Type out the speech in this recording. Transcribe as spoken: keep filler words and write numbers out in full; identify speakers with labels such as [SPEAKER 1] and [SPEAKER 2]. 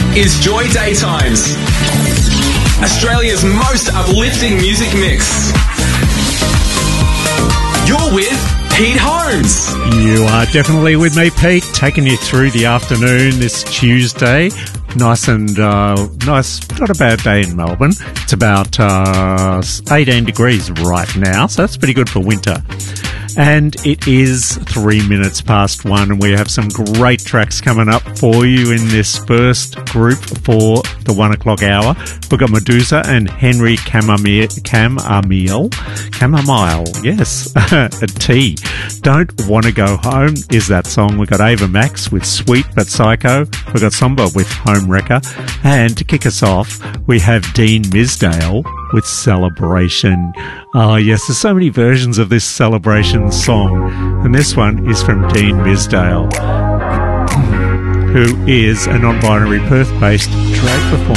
[SPEAKER 1] is Joy Daytimes, Australia's most uplifting music mix. You're with Pete Holmes.
[SPEAKER 2] You are definitely with me, Pete, taking you through the afternoon this Tuesday. Nice and uh, nice, not a bad day in Melbourne. It's about uh, eighteen degrees right now, so that's pretty good for winter. And it is three minutes past one, and we have some great tracks coming up for you in this first group for the one o'clock hour. We've got Medusa and Henry Chamomile, Chamomile, Chamomile, yes, a T. Don't Want to Go Home is that song. We've got Ava Max with Sweet But Psycho. We've got Samba with Home Wrecker. And to kick us off, we have Dean Misdale with Celebration. Oh yes, there's so many versions of this Celebration song, and this one is from Dean Misdale, who is a non-binary Perth-based drag performer.